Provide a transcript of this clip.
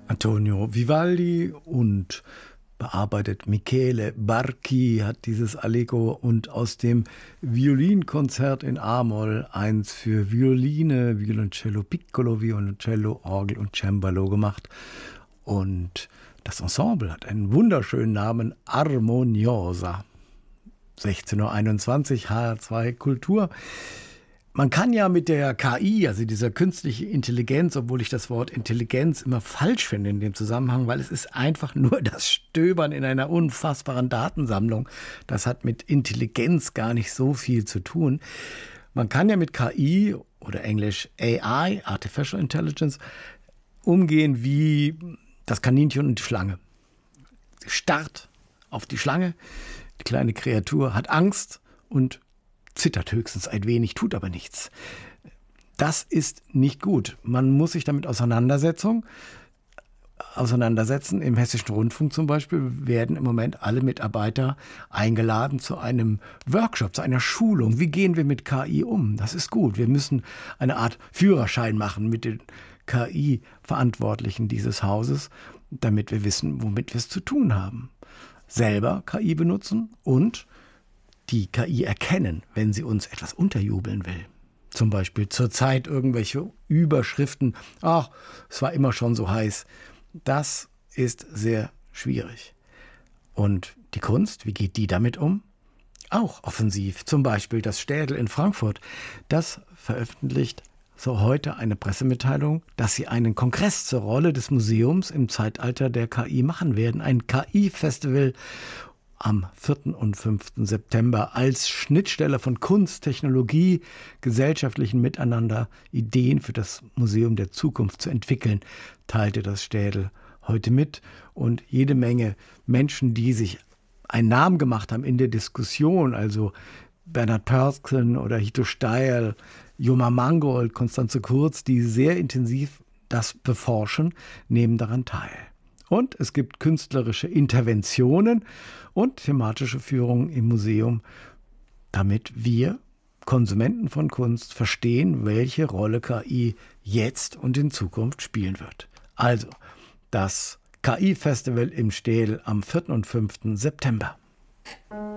Antonio Vivaldi und bearbeitet Michele Barchi hat dieses Allegro und aus dem Violinkonzert in A-Moll eins für Violine, Violoncello Piccolo, Violoncello, Orgel und Cembalo gemacht. Und das Ensemble hat einen wunderschönen Namen, Armoniosa. 16:21 Uhr, HR2 Kultur. Man kann ja mit der KI, also dieser künstliche Intelligenz, obwohl ich das Wort Intelligenz immer falsch finde in dem Zusammenhang, weil es ist einfach nur das Stöbern in einer unfassbaren Datensammlung. Das hat mit Intelligenz gar nicht so viel zu tun. Man kann ja mit KI oder Englisch AI, Artificial Intelligence, umgehen wie das Kaninchen und die Schlange. Sie starrt auf die Schlange, die kleine Kreatur hat Angst und zittert höchstens ein wenig, tut aber nichts. Das ist nicht gut. Man muss sich damit auseinandersetzen. Im Hessischen Rundfunk zum Beispiel werden im Moment alle Mitarbeiter eingeladen zu einem Workshop, zu einer Schulung. Wie gehen wir mit KI um? Das ist gut. Wir müssen eine Art Führerschein machen mit den KI-Verantwortlichen dieses Hauses, damit wir wissen, womit wir es zu tun haben. Selber KI benutzen und die KI erkennen, wenn sie uns etwas unterjubeln will. Zum Beispiel zurzeit irgendwelche Überschriften, ach, es war immer schon so heiß. Das ist sehr schwierig. Und die Kunst, wie geht die damit um? Auch offensiv. Zum Beispiel das Städel in Frankfurt. Das veröffentlicht so heute eine Pressemitteilung, dass sie einen Kongress zur Rolle des Museums im Zeitalter der KI machen werden. Ein KI-Festival am 4. und 5. September als Schnittstelle von Kunst, Technologie, gesellschaftlichen Miteinander, Ideen für das Museum der Zukunft zu entwickeln, teilte das Städel heute mit. Und jede Menge Menschen, die sich einen Namen gemacht haben in der Diskussion, also Bernhard Pörsken oder Hito Steyerl, Joma Mangold, Konstanze Kurz, die sehr intensiv das beforschen, nehmen daran teil. Und es gibt künstlerische Interventionen und thematische Führungen im Museum, damit wir Konsumenten von Kunst verstehen, welche Rolle KI jetzt und in Zukunft spielen wird. Also das KI-Festival im Städel am 4. und 5. September.